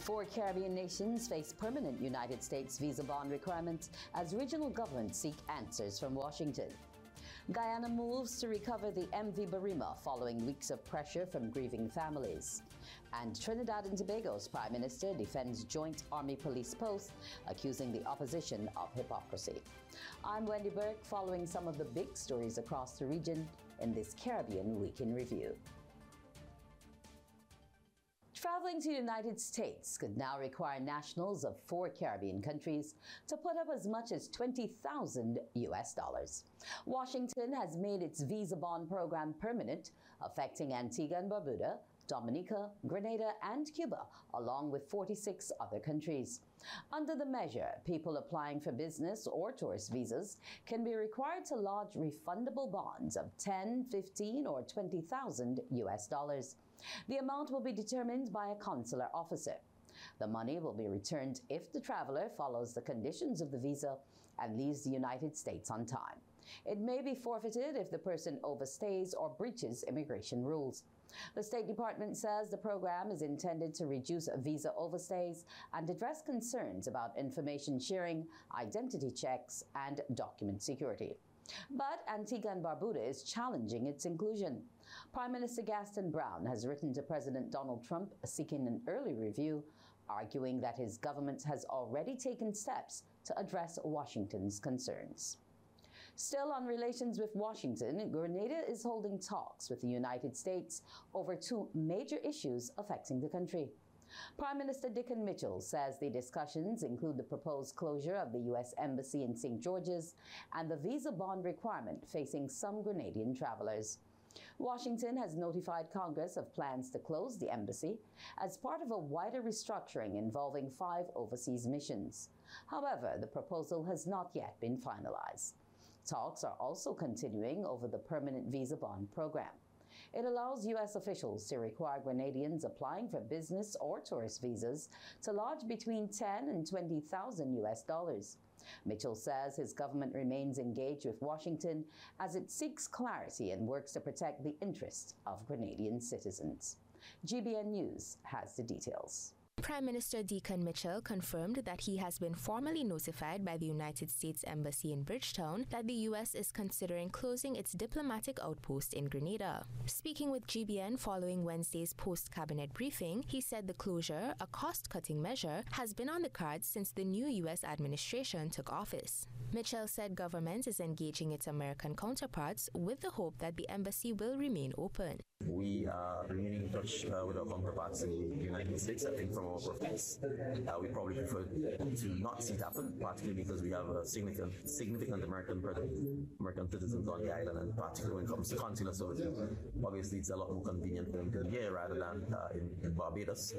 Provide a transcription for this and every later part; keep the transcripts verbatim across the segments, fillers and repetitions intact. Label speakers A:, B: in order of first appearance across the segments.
A: Four Caribbean nations face permanent United States visa bond requirements as regional governments seek answers from Washington. Guyana moves to recover the M V Barima following weeks of pressure from grieving families. And Trinidad and Tobago's Prime Minister defends joint Army-Police post, accusing the opposition of hypocrisy. I'm Wendy Burke, following some of the big stories across the region in this Caribbean Week in Review. Traveling to the United States could now require nationals of four Caribbean countries to put up as much as twenty thousand U S dollars. Washington has made its visa bond program permanent, affecting Antigua and Barbuda, Dominica, Grenada, and Cuba, along with forty-six other countries. Under the measure, people applying for business or tourist visas can be required to lodge refundable bonds of ten, fifteen, or twenty thousand U S dollars. The amount will be determined by a consular officer. The money will be returned if the traveler follows the conditions of the visa and leaves the United States on time. It may be forfeited if the person overstays or breaches immigration rules. The State Department says the program is intended to reduce visa overstays and address concerns about information sharing, identity checks, and document security. But Antigua and Barbuda is challenging its inclusion. Prime Minister Gaston Brown has written to President Donald Trump seeking an early review, arguing that his government has already taken steps to address Washington's concerns. Still on relations with Washington, Grenada is holding talks with the United States over two major issues affecting the country. Prime Minister Dickon Mitchell says the discussions include the proposed closure of the U S Embassy in Saint George's and the visa bond requirement facing some Grenadian travelers. Washington has notified Congress of plans to close the embassy as part of a wider restructuring involving five overseas missions. However, the proposal has not yet been finalized. Talks are also continuing over the permanent visa bond program. It allows U S officials to require Grenadians applying for business or tourist visas to lodge between ten and twenty thousand U S dollars. Mitchell says his government remains engaged with Washington as it seeks clarity and works to protect the interests of Grenadian citizens. G B N News has the details.
B: Prime Minister Dickon Mitchell confirmed that he has been formally notified by the United States Embassy in Bridgetown that the U S is considering closing its diplomatic outpost in Grenada. Speaking with G B N following Wednesday's post-cabinet briefing, he said the closure, a cost-cutting measure, has been on the cards since the new U S administration took office. Mitchell said government is engaging its American counterparts with the hope that the embassy will remain open.
C: We are remaining in touch uh, with our counterparts in the United States. I think from our preference, uh, we probably prefer to not see it happen, particularly because we have a significant, significant American presence, American citizens on the island, and particularly when it comes to consular services. Obviously, it's a lot more convenient for them to be here rather than uh, in, in Barbados.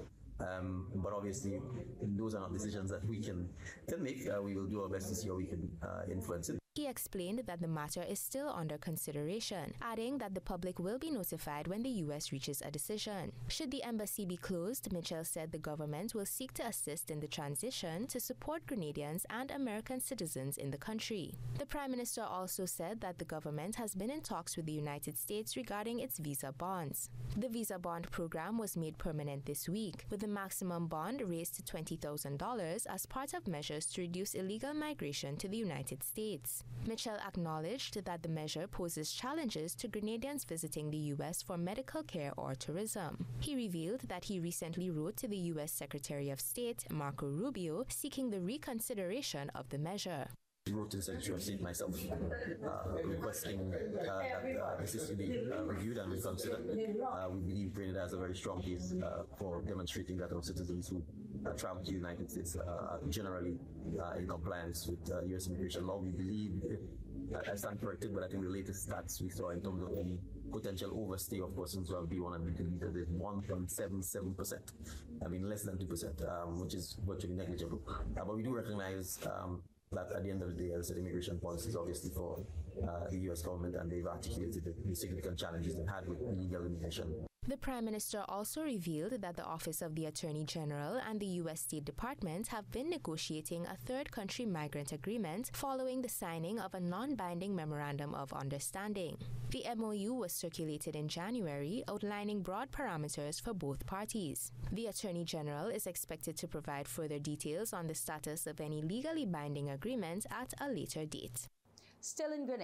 C: Um, but obviously, those are not decisions that we can, can make. Uh, we will do our best to see how we can uh, influence it.
B: He explained that the matter is still under consideration, adding that the public will be notified when the U S reaches a decision. Should the embassy be closed, Mitchell said the government will seek to assist in the transition to support Grenadians and American citizens in the country. The Prime Minister also said that the government has been in talks with the United States regarding its visa bonds. The visa bond program was made permanent this week, with the maximum bond raised to twenty thousand dollars as part of measures to reduce illegal migration to the United States. Mitchell acknowledged that the measure poses challenges to Grenadians visiting the U S for medical care or tourism. He revealed that he recently wrote to the U S Secretary of State, Marco Rubio, seeking the reconsideration of the measure.
C: I wrote to the Secretary of State myself, uh, requesting uh, that uh, this is to be uh, reviewed and reconsidered. Uh, we believe Grenada has a very strong case uh, for demonstrating that our citizens who uh, travel to the United States uh, are generally uh, in compliance with uh, U S immigration law. We believe, uh, I stand corrected, but I think the latest stats we saw in terms of the potential overstay of persons who have B one and B two visas is one point seven seven percent. I mean, less than two percent, um, which is virtually negligible. Uh, but we do recognize um, that at the end of the day, as I said, immigration policy is obviously for uh, the U S government, and they've articulated the significant challenges they've had with illegal immigration.
B: The Prime Minister also revealed that the Office of the Attorney General and the U S State Department have been negotiating a third country migrant agreement following the signing of a non-binding Memorandum of Understanding. The M O U was circulated in January, outlining broad parameters for both parties. The Attorney General is expected to provide further details on the status of any legally binding agreement at a later date.
A: Still in Grenada.